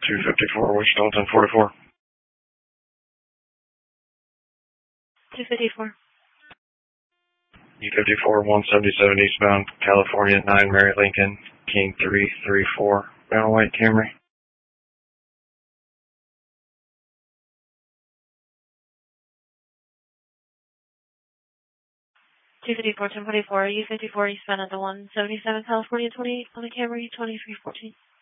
254, Wichita 1044. 254. U54 177 eastbound, California 9 Mary Lincoln, King 334, brown and white Camry. 254, 1044, U54 eastbound at the 177 California 28 on the Camry 2314.